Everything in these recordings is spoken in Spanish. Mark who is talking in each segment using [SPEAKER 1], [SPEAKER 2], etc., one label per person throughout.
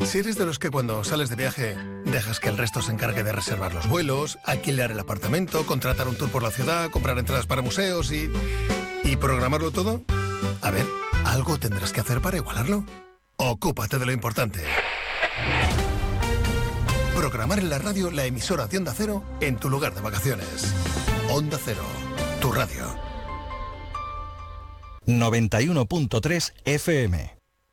[SPEAKER 1] Si eres de los que cuando sales de viaje dejas que el resto se encargue de reservar los vuelos, alquilar el apartamento, contratar un tour por la ciudad, comprar entradas para museos y programarlo todo, a ver, algo tendrás que hacer para igualarlo. Ocúpate de lo importante. Programar en la radio la emisora de Onda Cero en tu lugar de vacaciones. Onda Cero, tu radio.
[SPEAKER 2] 91.3 FM.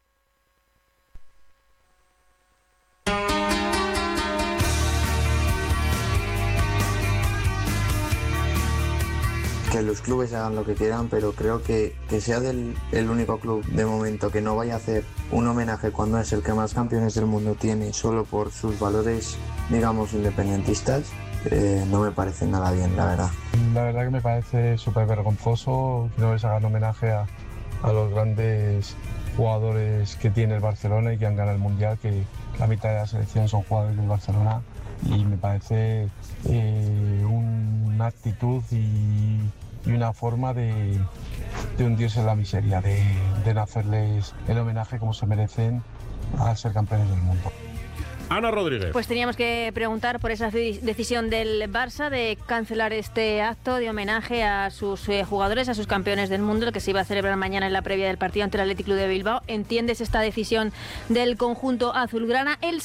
[SPEAKER 3] Que los clubes hagan lo que quieran, pero creo que sea el único club de momento que no vaya a hacer un homenaje cuando es el que más campeones del mundo tiene, solo por sus valores, digamos, independentistas, no me parece nada bien, la verdad.
[SPEAKER 4] La verdad que me parece súper vergonzoso que no les hagan homenaje a los grandes jugadores que tiene el Barcelona y que han ganado el Mundial, que la mitad de la selección son jugadores del Barcelona, y me parece una actitud y una forma de hundirse en la miseria, de no hacerles el homenaje como se merecen al ser campeones del mundo.
[SPEAKER 5] Ana Rodríguez.
[SPEAKER 6] Pues teníamos que preguntar por esa decisión del Barça de cancelar este acto de homenaje a sus jugadores, a sus campeones del mundo, el que se iba a celebrar mañana en la previa del partido ante el Athletic Club de Bilbao. ¿Entiendes esta decisión del conjunto azulgrana? El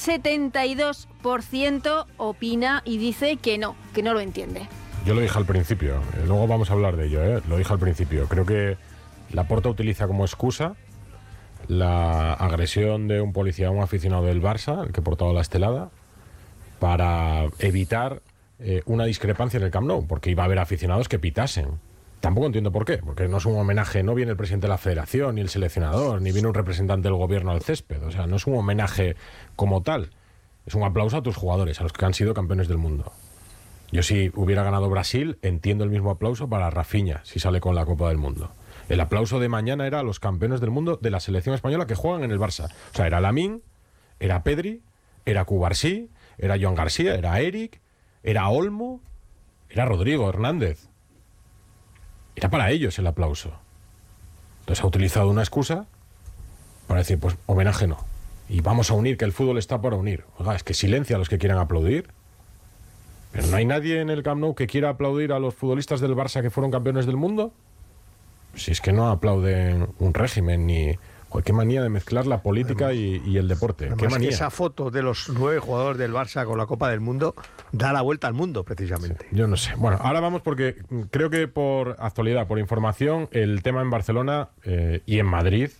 [SPEAKER 6] 72% opina y dice que no lo entiende.
[SPEAKER 5] Yo lo dije al principio, luego vamos a hablar de ello, lo dije al principio. Creo que Laporta utiliza como excusa la agresión de un policía a un aficionado del Barça, el que portaba la estelada, para evitar una discrepancia en el Camp Nou, porque iba a haber aficionados que pitasen. Tampoco entiendo por qué, porque no es un homenaje, no viene el presidente de la federación, ni el seleccionador, ni viene un representante del gobierno al césped, o sea, no es un homenaje como tal, es un aplauso a tus jugadores, a los que han sido campeones del mundo. Yo, si hubiera ganado Brasil, entiendo el mismo aplauso para Rafinha, si sale con la Copa del Mundo. El aplauso de mañana era a los campeones del mundo de la selección española que juegan en el Barça. O sea, era Lamine, era Pedri, era Cubarsí, era Joan García, era Eric, era Olmo, era Rodrigo Hernández. Era para ellos el aplauso. Entonces ha utilizado una excusa para decir, pues homenaje no. Y vamos a unir, que el fútbol está para unir. Oiga, es que silencia a los que quieran aplaudir. Pero no hay nadie en el Camp Nou que quiera aplaudir a los futbolistas del Barça que fueron campeones del mundo. Si es que no aplauden un régimen ni... Joder, qué manía de mezclar la política y el deporte. Qué manía.
[SPEAKER 7] Que esa foto de los 9 jugadores del Barça con la Copa del Mundo da la vuelta al mundo, precisamente.
[SPEAKER 5] Sí, yo no sé. Bueno, ahora vamos porque creo que por actualidad, por información, el tema en Barcelona y en Madrid,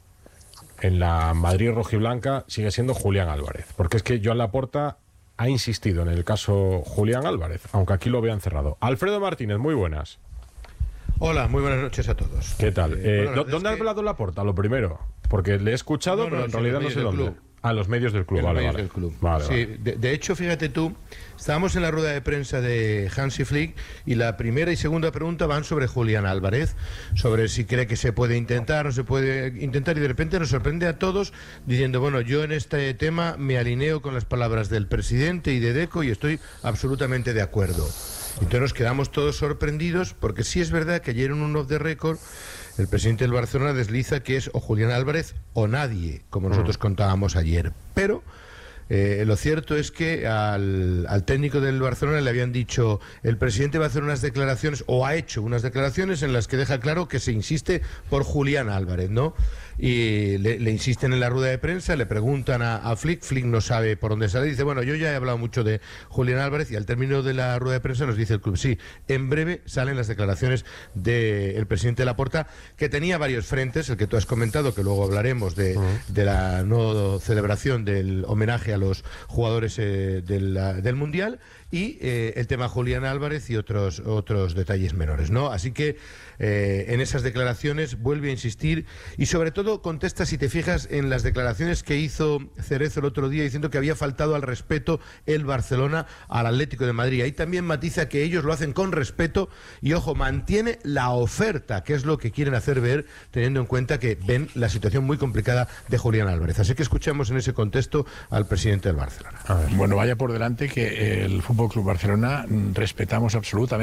[SPEAKER 5] en la Madrid rojiblanca, sigue siendo Julián Álvarez. Porque es que Joan Laporta ha insistido en el caso Julián Álvarez, aunque aquí lo vean cerrado. Alfredo Martínez, muy buenas.
[SPEAKER 8] Hola, muy buenas noches a todos.
[SPEAKER 5] ¿Qué tal? ¿Dónde ha hablado Laporta? Lo primero, porque le he escuchado, pero en realidad no sé dónde. A los medios del club, vale.
[SPEAKER 8] Del club. Sí, de hecho, fíjate tú, estábamos en la rueda de prensa de Hansi Flick y la primera y segunda pregunta van sobre Julián Álvarez, sobre si cree que se puede intentar, no se puede intentar, y de repente nos sorprende a todos diciendo, bueno, yo en este tema me alineo con las palabras del presidente y de Deco y estoy absolutamente de acuerdo. Entonces nos quedamos todos sorprendidos, porque sí es verdad que ayer en un off the record el presidente del Barcelona desliza que es o Julián Álvarez o nadie, como nosotros contábamos ayer. Pero lo cierto es que al técnico del Barcelona le habían dicho, el presidente va a hacer unas declaraciones, o ha hecho unas declaraciones en las que deja claro que se insiste por Julián Álvarez, ¿no? Y le insisten en la rueda de prensa, le preguntan a Flick no sabe por dónde sale, dice, bueno, yo ya he hablado mucho de Julián Álvarez, y al término de la rueda de prensa nos dice el club, sí, en breve salen las declaraciones del presidente Laporta, que tenía varios frentes, el que tú has comentado, que luego hablaremos de la no celebración del homenaje a los jugadores del Mundial, y el tema Julián Álvarez y otros detalles menores, ¿no? Así que en esas declaraciones vuelve a insistir y sobre todo contesta, si te fijas, en las declaraciones que hizo Cerezo el otro día diciendo que había faltado al respeto el Barcelona al Atlético de Madrid. Ahí también matiza que ellos lo hacen con respeto y, ojo, mantiene la oferta, que es lo que quieren hacer ver, teniendo en cuenta que ven la situación muy complicada de Julián Álvarez. Así que escuchamos en ese contexto al presidente del Barcelona.
[SPEAKER 9] Bueno, vaya por delante que el Fútbol Club Barcelona respetamos absolutamente